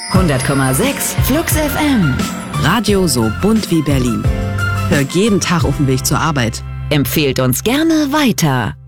100,6 Flux FM. Radio so bunt wie Berlin. Hör jeden Tag auf dem Weg zur Arbeit. Empfehlt uns gerne weiter.